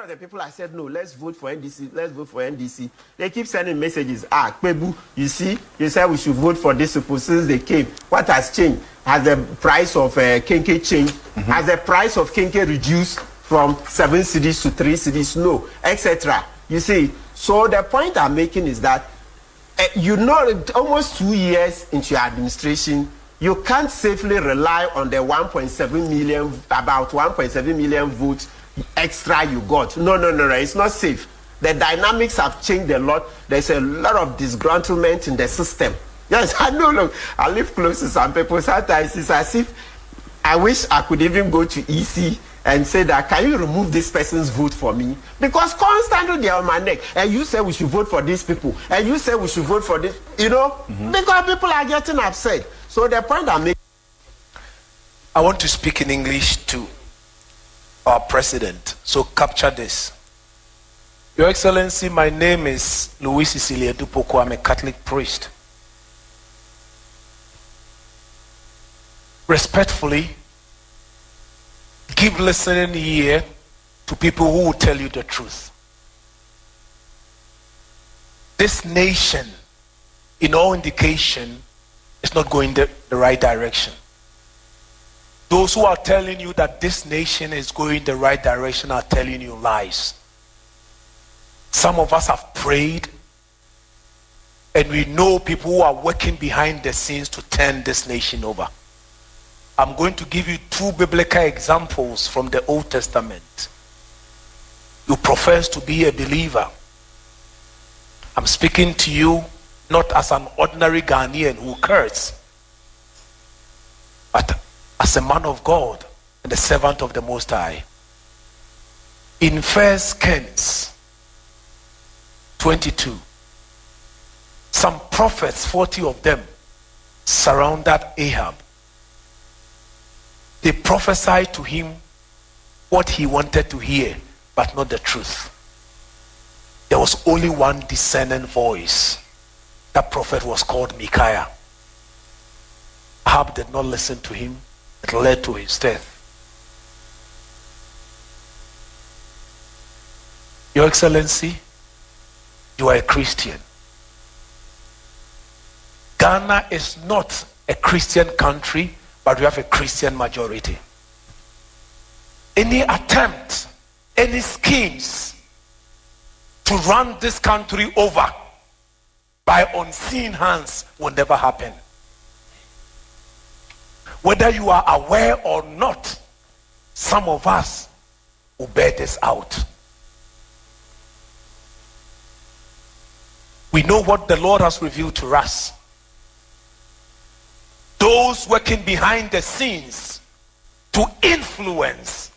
of the people I said, no, let's vote for NDC, they keep sending messages. Kwebu, you see, you said we should vote for these people since they came. What has changed? Has the price of Kenke changed? Has the price of Kenke reduced from 7 cedis to 3 cedis? No, etc. You see, so the point I'm making is that, almost 2 years into your administration, you can't safely rely on the about 1.7 million votes extra you got. No, it's not safe. The dynamics have changed a lot. There's a lot of disgruntlement in the system. Yes, I know, look, I live close to some people. Sometimes it's as if I wish I could even go to EC and say that, can you remove this person's vote for me? Because constantly they're on my neck. And you say we should vote for these people. And you say we should vote for this, because people are getting upset. So the point I'm making. I want to speak in English to our president. So capture this. Your Excellency, my name is Louis Cecilia Dupoko. I'm a Catholic priest. Respectfully, give listening ear to people who will tell you the truth. This nation, in all indication, is not going the right direction. Those who are telling you that this nation is going the right direction are telling you lies. Some of us have prayed, and we know people who are working behind the scenes to turn this nation over. I'm going to give you 2 biblical examples from the Old Testament. You profess to be a believer. I'm speaking to you not as an ordinary Ghanaian who curses, but as a man of God and a servant of the Most High. In 1 Kings 22, some prophets, 40 of them, surrounded Ahab. They prophesied to him what he wanted to hear, but not the truth. There was only one discerning voice. That prophet was called Micaiah. Ahab did not listen to him. It led to his death. Your Excellency, you are a Christian. Ghana is not a Christian country, but we have a Christian majority. Any attempt, any schemes to run this country over by unseen hands will never happen. Whether you are aware or not, some of us will bear this out. We know what the Lord has revealed to us. Those working behind the scenes to influence